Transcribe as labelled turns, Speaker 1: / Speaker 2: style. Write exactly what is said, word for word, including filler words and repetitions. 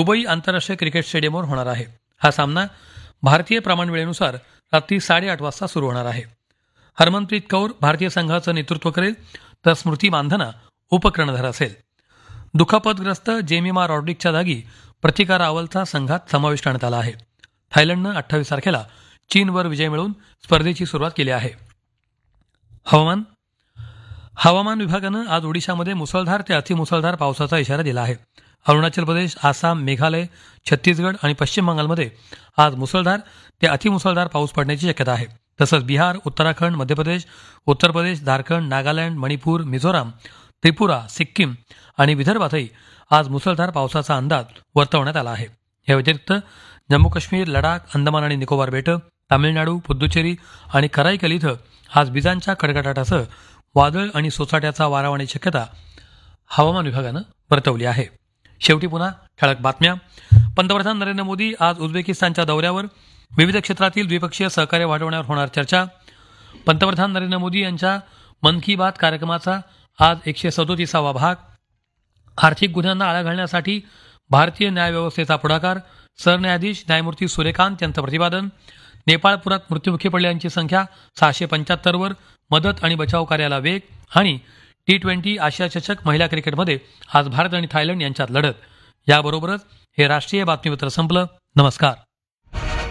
Speaker 1: Dubai आंतरराष्ट्रीय cricket स्टेडियमवर होणार आहे. हा सामना भारतीय प्रमाण वेळेनुसार रात्री साडेआठ वाजता सुरू होणार आहे. हरमनप्रीत कौर भारतीय संघाचं नेतृत्व करेल तर स्मृती मानधना उपकर्णधार असेल. दुखापतग्रस्त जेमिमा रॉड्रिकच्या जागी प्रतिकार रावलचा संघात समावेश करण्यात आला आहे. थायलंडनं अठ्ठावीस तारखेला चीनवर विजय मिळवून स्पर्धेची सुरुवात केली आहे. हवामान हवामान विभागानं आज ओडिशामध्ये मुसळधार ते अतिमुसळधार पावसाचा इशारा दिला आहे. अरुणाचल प्रदेश, आसाम, मेघालय, छत्तीसगड आणि पश्चिम बंगालमध्ये आज मुसळधार ते अतिमुसळधार पाऊस पडण्याची शक्यता आहे. तसंच बिहार, उत्तराखंड, मध्य प्रदेश, उत्तर प्रदेश, झारखंड, नागालँड, मणिपूर, मिझोराम, त्रिपुरा, सिक्कीम आणि विदर्भातही आज मुसळधार पावसाचा अंदाज वर्तवण्यात आला आहे. या व्यतिरिक्त जम्मू काश्मीर, लडाख, अंदमान आणि निकोबार बेटं, तामिळनाडू, पुद्दुचेरी आणि कराईकल इथं आज विजांच्या कडकडाटासह वादळ आणि सोसाट्याचा वारा वाहण्याची शक्यता हवामान विभागानं वर्तवली आहे. शेवटी पुन्हा ठळक बातम्या. पंतप्रधान नरेंद्र मोदी आज उझबेकिस्तानच्या दौऱ्यावर. विविध क्षेत्रातील द्विपक्षीय सहकार्य वाढवण्यावर होणार चर्चा. पंतप्रधान नरेंद्र मोदी यांच्या मन की बात कार्यक्रमाचा आज एकशे सदोतीसावा भाग. आर्थिक गुन्ह्यांना आळा घालण्यासाठी भारतीय न्यायव्यवस्थेचा पुढाकार. सरन्यायाधीश न्यायमूर्ती सूर्यकांत यांचं प्रतिपादन. नेपाळपुरात मृत्युमुखी पडलेल्यांची संख्या सहाशे पंच्याहत्तरवर. मदत आणि बचाव कार्याला वेग. आणि टी ट्वेंटी आशिया चषक महिला क्रिकेटमध्ये आज भारत आणि थायलंड यांच्यात लढत. याबरोबरच हे राष्ट्रीय बातमीपत्र संपलं. नमस्कार.